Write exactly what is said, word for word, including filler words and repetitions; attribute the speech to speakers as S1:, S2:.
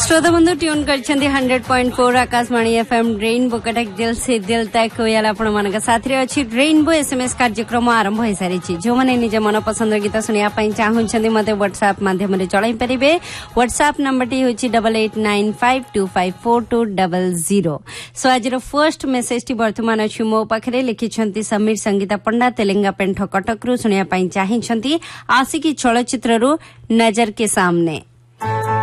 S1: श्रोता बंधु ट्यून कर hundred point four Akashvani FM rainbow Cuttack दिल से दिल तक कोयल आपण मान साथी अच्छी रेनबो एसएमएस कार्यक्रम आरंभ हो सारी जो मैंने निज मन पसंद गीत शुणा चाहूँ मत व्हाट्सएप माध्यम चल पारे। व्हाट्सएप नंबर टी हूँ double eight nine five to five four to double zero. सो आज फर्स्ट मेसेज टी बर्तमान अच्छी मो पाखे लिखिं समीर संगीता पंडा तेलेंगा पेंठ कटक शुणा चाहिए आशिकी चलचित्र नजर के सामने।